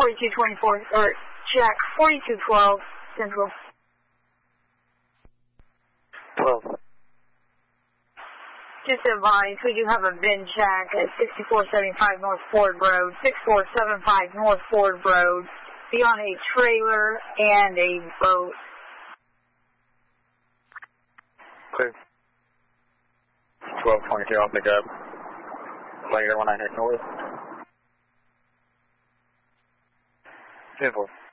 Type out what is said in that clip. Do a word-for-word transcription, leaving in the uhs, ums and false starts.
forty-two twenty-four, or check, forty-two twelve, Central. twelve. Just advise, we do have a bin check at sixty-four seventy-five North Ford Road, sixty-four seventy-five North Ford Road, be on a trailer and a boat. Clear. twelve twenty-two, I'll pick up. Later when I head north. ten four.